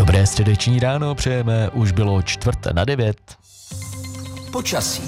Dobré středeční ráno přejeme, už bylo 8:45. Počasí.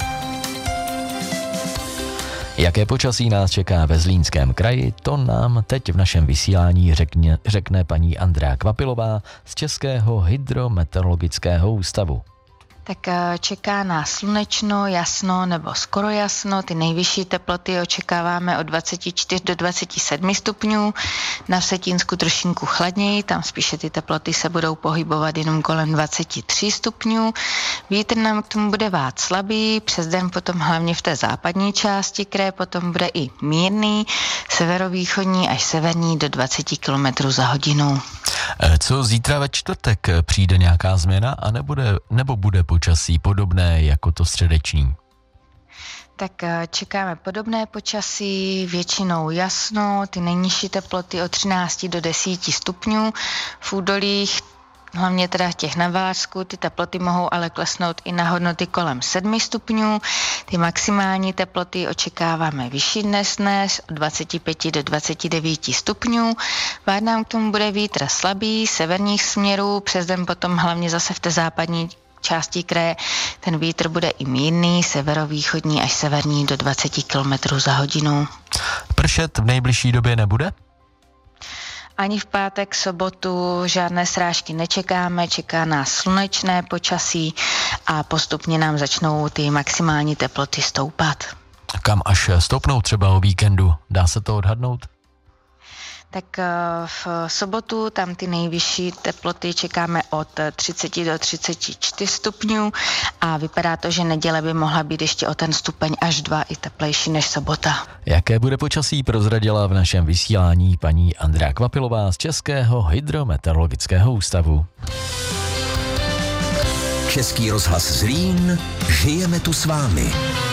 Jaké počasí nás čeká ve Zlínském kraji, to nám teď v našem vysílání řekne paní Andrea Kvapilová z Českého hydrometeorologického ústavu. Tak čeká nás slunečno, jasno nebo skoro jasno. Ty nejvyšší teploty očekáváme od 24 do 27 stupňů. Na Vsetínsku trošinku chladněji, tam spíše ty teploty se budou pohybovat jenom kolem 23 stupňů. Vítr nám k tomu bude vát slabý, přes den potom hlavně v té západní části kraje, potom bude i mírný, severovýchodní až severní do 20 km za hodinu. Co zítra ve čtvrtek, přijde nějaká změna a nebo bude počasí podobné jako to středeční? Tak čekáme podobné počasí, většinou jasno, ty nejnižší teploty od 13 do 10 stupňů v údolích, hlavně teda těch na Vářsku, ty teploty mohou ale klesnout i na hodnoty kolem 7 stupňů. Ty maximální teploty očekáváme vyšší dnes od 25 do 29 stupňů. Vát nám k tomu bude vítr slabý, severních směrů, přes den potom hlavně zase v té západní části kraje ten vítr bude i mírný, severovýchodní až severní do 20 km za hodinu. Pršet v nejbližší době nebude? Ani v pátek, sobotu žádné srážky nečekáme, čeká nás slunečné počasí a postupně nám začnou ty maximální teploty stoupat. Kam až stoupnou třeba o víkendu? Dá se to odhadnout? Tak v sobotu tam ty nejvyšší teploty čekáme od 30 do 34 stupňů a vypadá to, že neděle by mohla být ještě o ten stupeň až 2 i teplejší než sobota. Jaké bude počasí, prozradila v našem vysílání paní Andrea Kvapilová z Českého hydrometeorologického ústavu. Český rozhlas Zlín, žijeme tu s vámi.